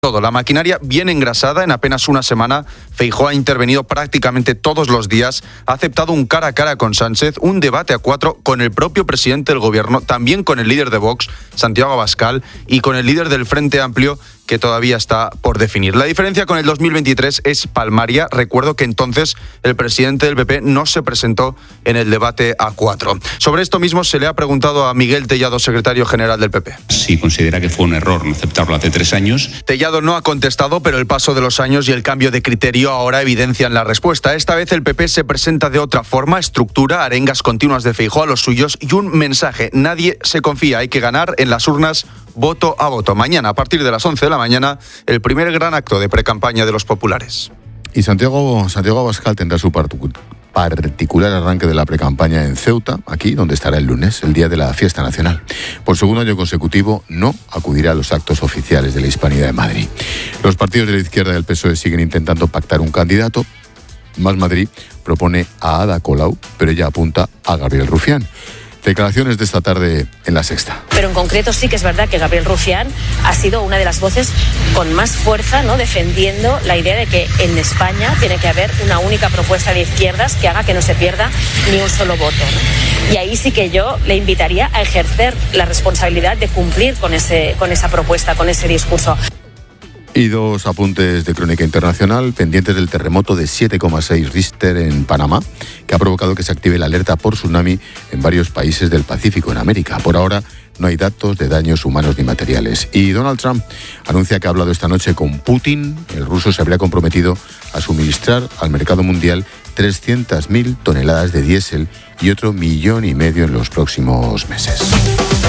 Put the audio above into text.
Todo. La maquinaria bien engrasada. En apenas una semana, Feijóo ha intervenido prácticamente todos los días, ha aceptado un cara a cara con Sánchez, un debate a 4 con el propio presidente del gobierno, también con el líder de Vox, Santiago Abascal, y con el líder del Frente Amplio, que todavía está por definir. La diferencia con el 2023 es palmaria. Recuerdo que entonces el presidente del PP no se presentó en el debate a 4. Sobre esto mismo se le ha preguntado a Miguel Tellado, secretario general del PP. Si considera que fue un error no aceptarlo hace 3 años. Tellado no ha contestado, pero el paso de los años y el cambio de criterio ahora evidencian la respuesta. Esta vez el PP se presenta de otra forma, estructura, arengas continuas de Feijóo a los suyos y un mensaje: nadie se confía, hay que ganar en las urnas voto a voto. Mañana, a partir de las 11 de la mañana, el primer gran acto de precampaña de los populares. Y Santiago Abascal tendrá su particular arranque de la precampaña en Ceuta, aquí donde estará el lunes, el día de la fiesta nacional. Por segundo año consecutivo no acudirá a los actos oficiales de la Hispanidad de Madrid. Los partidos de la izquierda del PSOE siguen intentando pactar un candidato. Más Madrid propone a Ada Colau, pero ella apunta a Gabriel Rufián. Declaraciones de esta tarde en La Sexta. Pero en concreto sí que es verdad que Gabriel Rufián ha sido una de las voces con más fuerza, ¿no?, defendiendo la idea de que en España tiene que haber una única propuesta de izquierdas que haga que no se pierda ni un solo voto, ¿no? Y ahí sí que yo le invitaría a ejercer la responsabilidad de cumplir con esa propuesta, con ese discurso. Y 2 apuntes de crónica internacional pendientes del terremoto de 7,6 Richter en Panamá, que ha provocado que se active la alerta por tsunami en varios países del Pacífico en América. Por ahora no hay datos de daños humanos ni materiales. Y Donald Trump anuncia que ha hablado esta noche con Putin. El ruso se habría comprometido a suministrar al mercado mundial 300.000 toneladas de diésel y otro 1,5 millones en los próximos meses.